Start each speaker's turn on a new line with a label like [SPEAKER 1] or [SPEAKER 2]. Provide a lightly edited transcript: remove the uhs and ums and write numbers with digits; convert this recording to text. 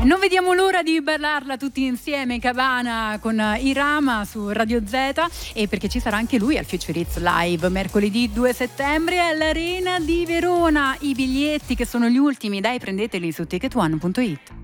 [SPEAKER 1] Non vediamo l'ora di ballarla tutti insieme, Cabana con Irama su Radio Z, e perché ci sarà anche lui al Future Hits Live mercoledì 2 settembre all'Arena di Verona. I biglietti, che sono gli ultimi, dai, prendeteli su ticketone.it.